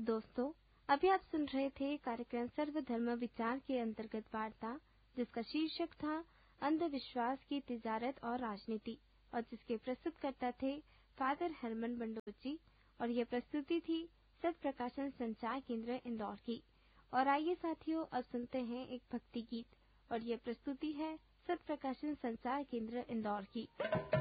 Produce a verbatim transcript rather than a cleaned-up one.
दोस्तों, अभी आप सुन रहे थे कार्यक्रम सर्वधर्म विचार के अंतर्गत वार्ता, जिसका शीर्षक था अंधविश्वास की तिजारत और राजनीति, और जिसके प्रस्तुतकर्ता थे फादर हरमन बंडोची, और यह प्रस्तुति थी सत प्रकाशन संचार केंद्र इंदौर की। और आइए साथियों, अब सुनते हैं एक भक्ति गीत, और यह प्रस्तुति है सत प्रकाशन संचार केंद्र इंदौर की।